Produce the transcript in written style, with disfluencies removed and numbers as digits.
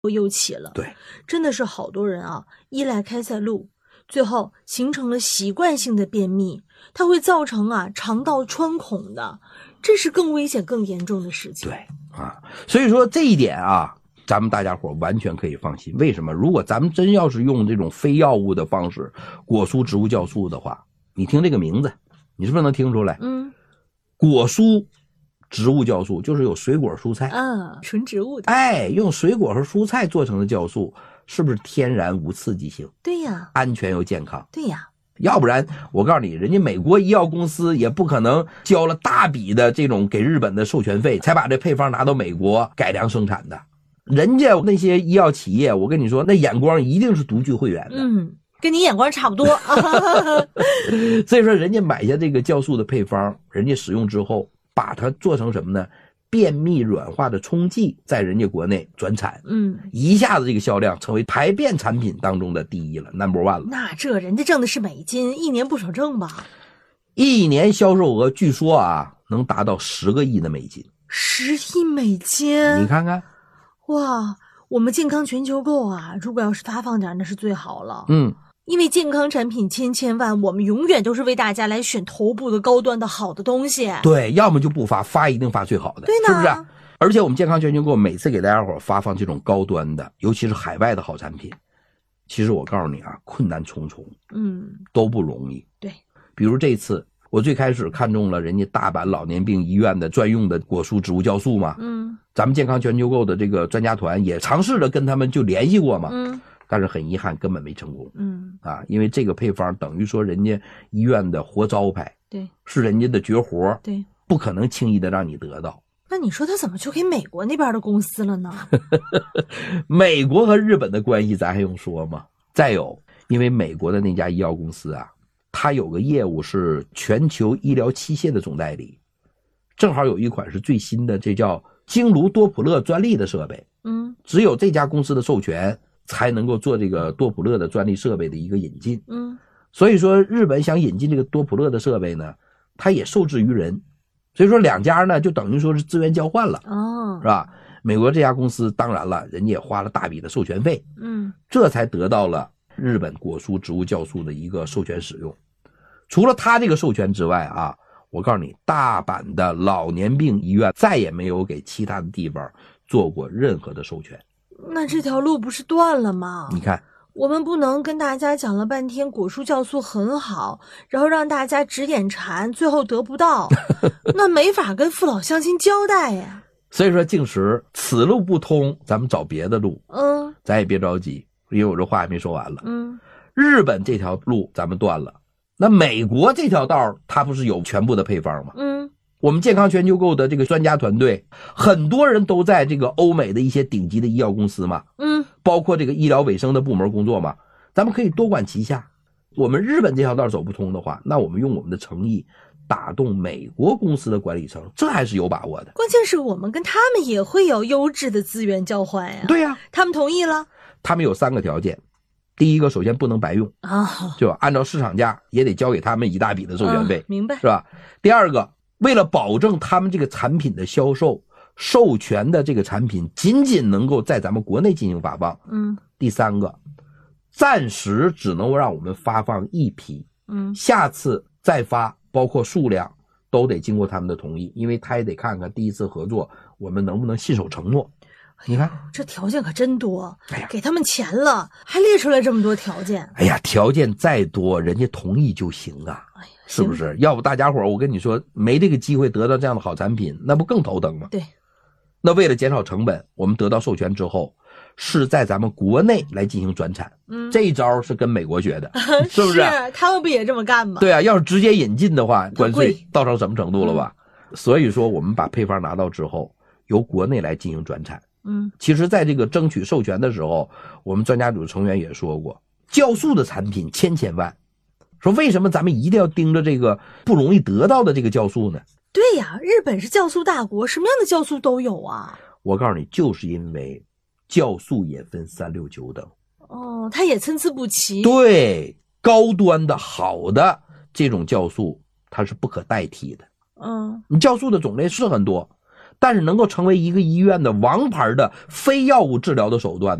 又起了。 对， 真的是好多人啊，依赖开塞露，最后形成了习惯性的便秘，它会造成肠道穿孔的，这是更危险、更严重的事情。 对啊，所以说这一点啊，咱们大家伙完全可以放心。为什么？如果咱们真要是用这种非药物的方式果蔬植物酵素的话，你听这个名字，你是不是能听出来？果蔬植物酵素就是有水果蔬菜纯植物的。 用水果和蔬菜做成的酵素，是不是天然无刺激性？ 对呀， 安全又健康。 对呀， 要不然我告诉你，人家美国医药公司也不可能交了大笔的这种给日本的授权费，才把这配方拿到美国改良生产的。人家那些医药企业，我跟你说，那眼光一定是独具慧眼的。 跟你眼光差不多。 所以说人家买下这个酵素的配方，人家使用之后把它做成什么呢？便秘软化的冲剂，在人家国内转产，一下子这个销量成为排便产品当中的第一了 ，No.1 了。 那这人家挣的是美金，一年不少挣吧？ 一年销售额据说能达到10个亿的美金。 10亿美金？ 你看看， 哇！我们健康全球购如果要是发放点，那是最好了。因为健康产品千万，我们永远都是为大家来选头部的高端的好的东西。 对，要么就不发一定发最好的， 对呢， 是不是？而且我们健康全球购每次给大家伙发放这种高端的，尤其是海外的好产品，其实我告诉你困难重重，都不容易。 对， 比如这次我最开始看中了人家大阪老年病医院的专用的果蔬植物酵素嘛，咱们健康全球购的这个专家团也尝试着跟他们就联系过嘛，但是很遗憾根本没成功。因为这个配方等于说人家医院的活招牌， 对， 是人家的绝活， 对， 不可能轻易的让你得到。 那你说他怎么就给美国那边的公司了呢？ 美国和日本的关系咱还用说吗？再有，因为美国的那家医药公司它有个业务是全球医疗器械的总代理，正好有一款是最新的，这叫经颅多普勒专利的设备，只有这家公司的授权才能够做这个多普勒的专利设备的一个引进。所以说日本想引进这个多普勒的设备呢，它也受制于人，所以说两家呢就等于说是资源交换了，是吧？美国这家公司当然了，人家也花了大笔的授权费，这才得到了日本果蔬植物酵素的一个授权使用。除了他这个授权之外我告诉你，大阪的老年病医院再也没有给其他的地方做过任何的授权。 那这条路不是断了吗？ 你看， 我们不能跟大家讲了半天果蔬酵素很好，然后让大家指点馋，最后得不到，那没法跟父老乡亲交代呀。 所以说静时此路不通，咱们找别的路。咱也别着急，因为我这话还没说完了。日本这条路咱们断了，那美国这条道它不是有全部的配方吗？我们健康全球购的这个专家团队，很多人都在这个欧美的一些顶级的医药公司嘛，包括这个医疗卫生的部门工作嘛，咱们可以多管齐下。我们日本这条道走不通的话，那我们用我们的诚意打动美国公司的管理层，这还是有把握的。 关键是我们跟他们也会有优质的资源交换呀。 对呀， 他们同意了。 他们有3个条件，第一个，首先不能白用就按照市场价也得交给他们一大笔的授权费， 明白， 是吧？第二个，为了保证他们这个产品的销售，授权的这个产品仅仅能够在咱们国内进行发放。第三个，暂时只能让我们发放1批，下次再发，包括数量都得经过他们的同意，因为他也得看看第一次合作我们能不能信守承诺。你看这条件可真多，给他们钱了还列出来这么多条件。 条件再多人家同意就行是不是？要不大家伙我跟你说没这个机会得到这样的好产品，那不更头疼吗？ 对。 那为了减少成本，我们得到授权之后是在咱们国内来进行转产，这一招是跟美国学的是不是？ 是，他们不也这么干吗？ 对要是直接引进的话，关税到成什么程度了吧？所以说我们把配方拿到之后由国内来进行转产。其实在这个争取授权的时候，我们专家组成员也说过，酵素的产品千万，说为什么咱们一定要盯着这个不容易得到的这个酵素呢？ 对呀，日本是酵素大国，什么样的酵素都有啊。 我告诉你，就是因为酵素也分3、6、9等。 它也参差不齐。 对，高端的好的这种酵素它是不可代替的。你酵素的种类是很多， 但是能够成为一个医院的王牌的非药物治疗的手段